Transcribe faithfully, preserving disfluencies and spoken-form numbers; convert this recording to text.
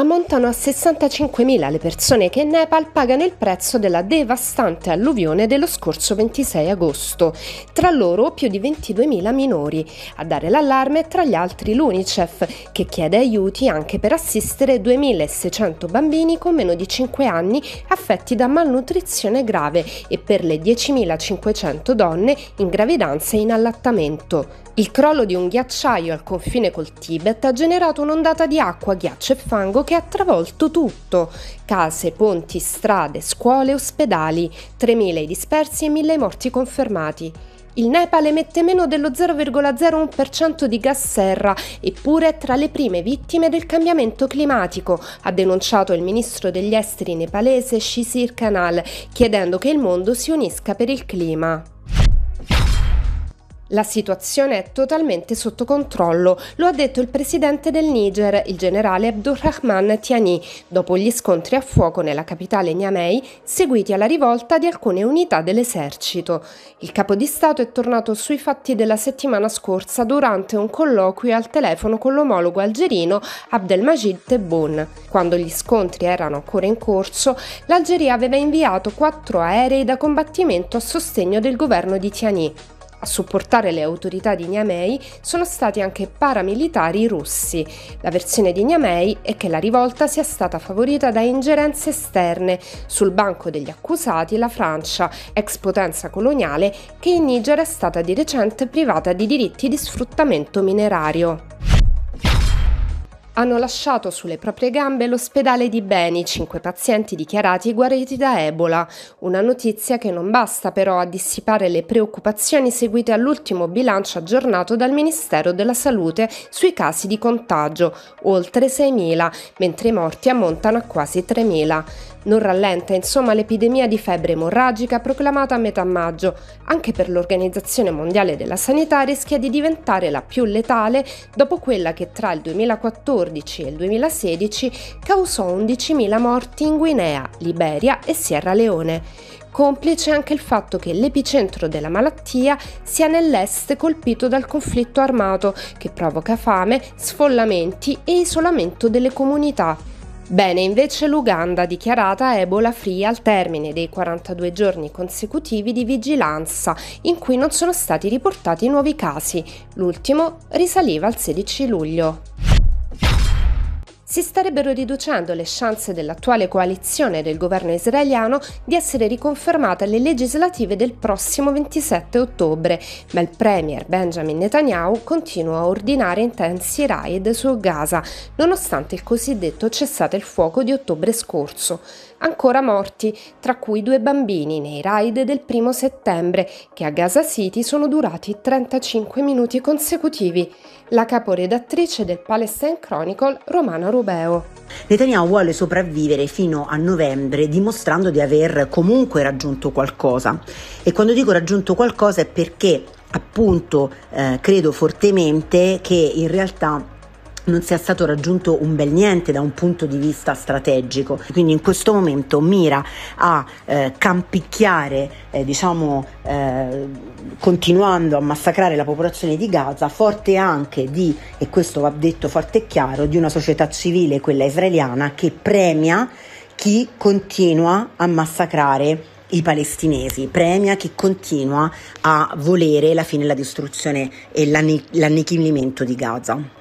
Ammontano a sessantacinquemila le persone che in Nepal pagano il prezzo della devastante alluvione dello scorso ventisei agosto. Tra loro più di ventiduemila minori. A dare l'allarme tra gli altri l'UNICEF, che chiede aiuti anche per assistere duemilaseicento bambini con meno di cinque anni affetti da malnutrizione grave e per le diecimilacinquecento donne in gravidanza e in allattamento. Il crollo di un ghiacciaio al confine col Tibet ha generato un'ondata di acqua, ghiaccio e fango che ha travolto tutto: case, ponti, strade, scuole, ospedali, tremila i dispersi e mille i morti confermati. Il Nepal emette meno dello zero virgola zero uno per cento di gas serra, eppure è tra le prime vittime del cambiamento climatico, ha denunciato il ministro degli esteri nepalese Shishir Kanal, chiedendo che il mondo si unisca per il clima. La situazione è totalmente sotto controllo, lo ha detto il presidente del Niger, il generale Abdurrahman Tiani, dopo gli scontri a fuoco nella capitale Niamey, seguiti alla rivolta di alcune unità dell'esercito. Il capo di Stato è tornato sui fatti della settimana scorsa durante un colloquio al telefono con l'omologo algerino Abdelmajid Tebboune. Quando gli scontri erano ancora in corso, l'Algeria aveva inviato quattro aerei da combattimento a sostegno del governo di Tiani. A supportare le autorità di Niamey sono stati anche paramilitari russi. La versione di Niamey è che la rivolta sia stata favorita da ingerenze esterne. Sul banco degli accusati la Francia, ex potenza coloniale, che in Niger è stata di recente privata di diritti di sfruttamento minerario. Hanno lasciato sulle proprie gambe l'ospedale di Beni, cinque pazienti dichiarati guariti da Ebola. Una notizia che non basta però a dissipare le preoccupazioni seguite all'ultimo bilancio aggiornato dal Ministero della Salute sui casi di contagio, oltre seimila, mentre i morti ammontano a quasi tremila. Non rallenta insomma l'epidemia di febbre emorragica proclamata a metà maggio. Anche per l'Organizzazione Mondiale della Sanità rischia di diventare la più letale dopo quella che tra il duemilaquattordici e il duemilasedici causò undicimila morti in Guinea, Liberia e Sierra Leone. Complice anche il fatto che l'epicentro della malattia sia nell'est colpito dal conflitto armato, che provoca fame, sfollamenti e isolamento delle comunità. Bene invece l'Uganda, dichiarata Ebola free al termine dei quarantadue giorni consecutivi di vigilanza, in cui non sono stati riportati nuovi casi. L'ultimo risaliva al sedici luglio. Si starebbero riducendo le chance dell'attuale coalizione del governo israeliano di essere riconfermata alle legislative del prossimo ventisette ottobre, ma il premier Benjamin Netanyahu continua a ordinare intensi raid su Gaza, nonostante il cosiddetto cessate il fuoco di ottobre scorso. Ancora morti, tra cui due bambini nei raid del primo settembre, che a Gaza City sono durati trentacinque minuti consecutivi. La caporedattrice del Palestine Chronicle, Romana Rubeo. Netanyahu vuole sopravvivere fino a novembre dimostrando di aver comunque raggiunto qualcosa. E quando dico raggiunto qualcosa è perché appunto eh, credo fortemente che in realtà non sia stato raggiunto un bel niente da un punto di vista strategico, quindi in questo momento mira a eh, campicchiare, eh, diciamo eh, continuando a massacrare la popolazione di Gaza, forte anche di, e questo va detto forte e chiaro, di una società civile, quella israeliana, che premia chi continua a massacrare i palestinesi, premia chi continua a volere la fine, la distruzione e l'annichilimento di Gaza.